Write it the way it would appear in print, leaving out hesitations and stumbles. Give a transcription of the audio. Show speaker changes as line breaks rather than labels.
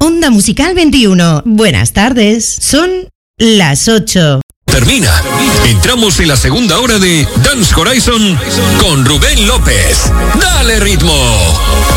Onda Musical 21. Buenas tardes. Son las 8.
Termina. Entramos en la segunda hora de Dance Horizon con Rubén López. ¡Dale ritmo!